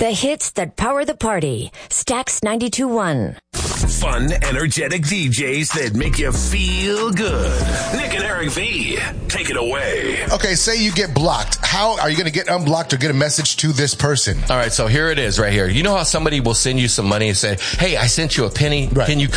The hits that power the party. Stax 92.1. Fun, energetic DJs that make you feel good. Nick and Eric V. Take it away. Okay, say you get blocked. How are you going to get unblocked or get a message to this person? All right, so here it is right here. You know how somebody will send you some money and say, hey, I sent you a penny. Right. Can you